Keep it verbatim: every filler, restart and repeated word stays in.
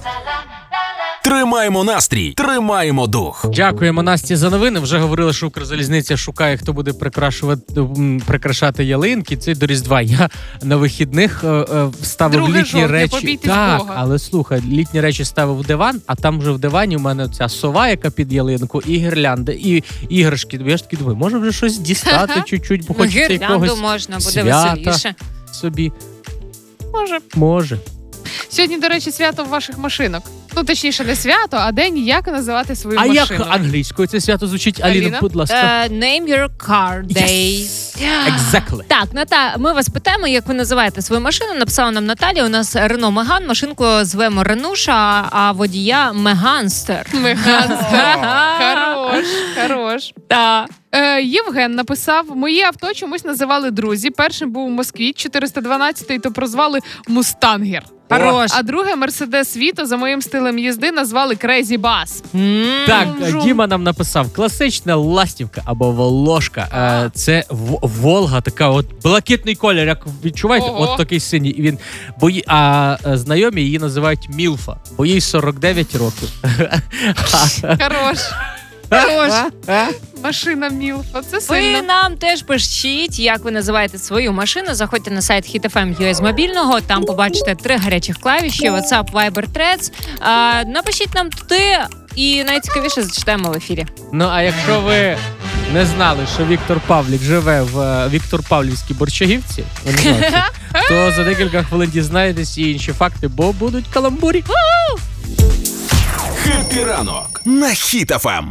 Тримаємо настрій, тримаємо дух. Дякуємо Насті за новини. Вже говорили, що Укрзалізниця шукає, хто буде прикрашувати, м, прикрашати ялинки. Це до Різдва. Я на вихідних е, е, ставив Друге літні жовтня, речі. побійтесь Так, Бога. але слухай, літні речі ставив в диван, а там вже в дивані у мене ця сова, яка під ялинку, і гірлянда, і іграшки. Я ж таки думаю, може вже щось дістати чуть-чуть, бо Ну, хочеться гірлянду якогось можна, буде свята веселіше. собі. Може. Може. Сьогодні, до речі, свято ваших машинок. Ну, точніше, не свято, а день, як називати свою А машину. як англійською це свято звучить? Аліна, Аліна? будь ласка. Е, Name your car day. Exactly. Так, Ната, ми вас питаємо, як ви називаєте свою машину. Написала нам Наталія, у нас Рено Меган, машинку звемо Ренуша, а водія Меганстер. Меганстер. Хорош, хорош. Так. Е, Євген написав, моє авто чомусь називали друзі. Першим був Москвіч чотириста дванадцять, то прозвали Мустангер. Хорош. А друге Мерседес Віто за моїм стилем їзди назвали Крейзі Бас. М. Так, Жум. Діма нам написав: класична ластівка або волошка. Е, Це в- Волга, така от блакитний колір. Як відчуваєте, Ого. от такий синій. І він бої... А е, знайомі її називають Мілфа, бо їй сорок дев'ять років. Хорош. Хорош. Машина Мілфа. Це Ви сильно. нам теж пишіть, як ви називаєте свою машину. Заходьте на сайт хіт еф ем ю а з мобільного, там побачите три гарячих клавіші, WhatsApp, Viber, Threads. А, напишіть нам туди, і найцікавіше зачитаємо в ефірі. Ну а якщо ви не знали, що Віктор Павлік живе в е, Віктор Павлівській Борщагівці, ви не знаєте, то за декілька хвилин дізнаєтесь і інші факти, бо будуть каламбурі. Хеппі ранок на Хіт еф ем.